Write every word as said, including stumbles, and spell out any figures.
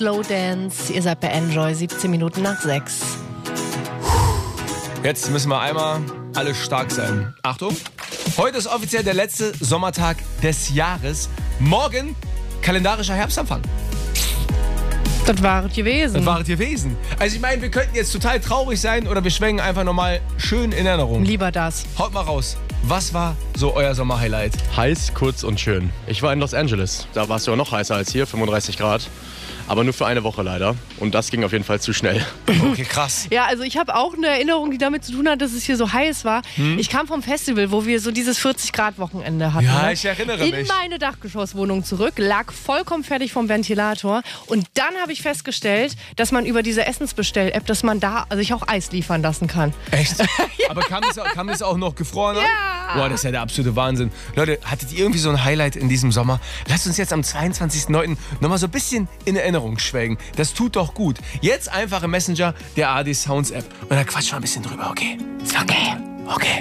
Slow Dance. Ihr seid bei Enjoy, siebzehn Minuten nach sechs. Jetzt müssen wir einmal alle stark sein. Achtung, heute ist offiziell der letzte Sommertag des Jahres. Morgen kalendarischer Herbstanfang. Das war es gewesen. Das war es gewesen. Also ich meine, wir könnten jetzt total traurig sein oder wir schwängen einfach nochmal schön in Erinnerung. Lieber das. Haut mal raus. Was war so euer Sommerhighlight? Heiß, kurz und schön. Ich war in Los Angeles. Da war es ja noch heißer als hier, fünfunddreißig Grad. Aber nur für eine Woche leider. Und das ging auf jeden Fall zu schnell. Okay, krass. Ja, also ich habe auch eine Erinnerung, die damit zu tun hat, dass es hier so heiß war. Hm? Ich kam vom Festival, wo wir so dieses vierzig-Grad-Wochenende hatten. Ja, ne? ich erinnere in mich. In meine Dachgeschosswohnung zurück, lag vollkommen fertig vom Ventilator. Und dann habe ich festgestellt, dass man über diese Essensbestell-App, dass man da sich auch Eis liefern lassen kann. Echt? Ja. Aber kam das, kam das auch noch gefroren an? Ja. Boah, das ist ja der absolute Wahnsinn. Leute, hattet ihr irgendwie so ein Highlight in diesem Sommer? Lasst uns jetzt am zweiundzwanzigsten neunten nochmal so ein bisschen in Erinnerung schwelgen. Das tut doch gut. Jetzt einfach im Messenger der A D Sounds App. Und dann quatschen wir ein bisschen drüber, okay? Okay. Okay.